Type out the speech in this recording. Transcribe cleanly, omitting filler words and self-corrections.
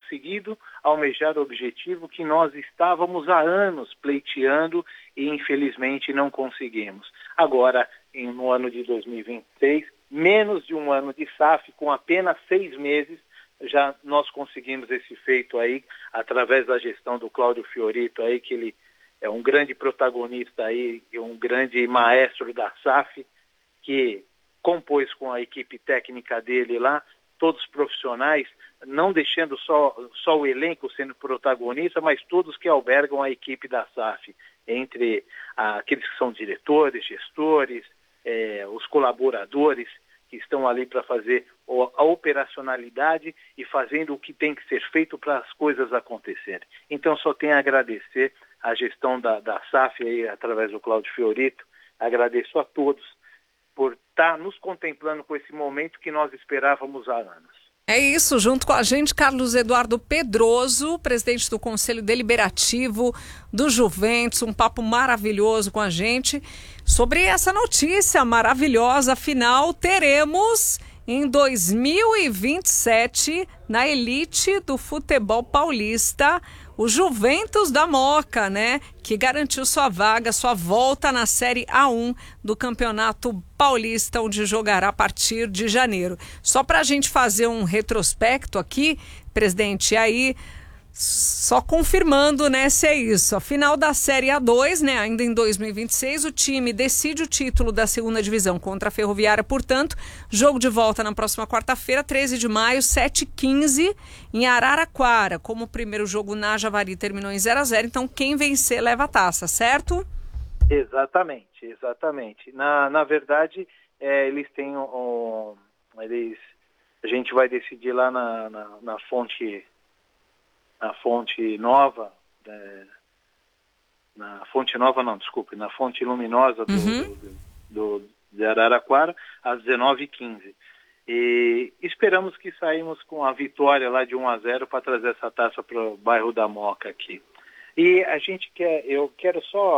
conseguido almejar o objetivo que nós estávamos há anos pleiteando e infelizmente não conseguimos. Agora, no ano de 2026, menos de um ano de SAF, com apenas 6 meses, já nós conseguimos esse feito aí, através da gestão do Cláudio Fiorito aí, que ele é um grande protagonista aí, e um grande maestro da SAF, que compôs com a equipe técnica dele lá, todos profissionais, não deixando só o elenco sendo protagonista, mas todos que albergam a equipe da SAF, entre aqueles que são diretores, gestores, os colaboradores que estão ali para fazer a operacionalidade e fazendo o que tem que ser feito para as coisas acontecerem. Então, só tenho a agradecer a gestão da SAF, aí, através do Cláudio Fiorito, agradeço a todos por estar nos contemplando com esse momento que nós esperávamos há anos. É isso, junto com a gente, Carlos Eduardo Pedroso, presidente do Conselho Deliberativo do Juventus, um papo maravilhoso com a gente sobre essa notícia maravilhosa. Afinal, teremos em 2027, na elite do futebol paulista, o Juventus da Moca, né? Que garantiu sua vaga, sua volta na Série A1 do Campeonato Paulista, onde jogará a partir de janeiro. Só para a gente fazer um retrospecto aqui, presidente, aí só confirmando, né, se é isso. A final da Série A2, né, ainda em 2026, o time decide o título da segunda divisão contra a Ferroviária, portanto, jogo de volta na próxima quarta-feira, 13 de maio, 7h15, em Araraquara. Como o primeiro jogo na Javari terminou em 0-0, então quem vencer leva a taça, certo? Exatamente. Na verdade, eles têm a gente vai decidir lá na fonte nova, na fonte luminosa de Araraquara, às 19h15. E esperamos que saímos com a vitória lá de 1-0 para trazer essa taça para o bairro da Moca aqui. E eu quero só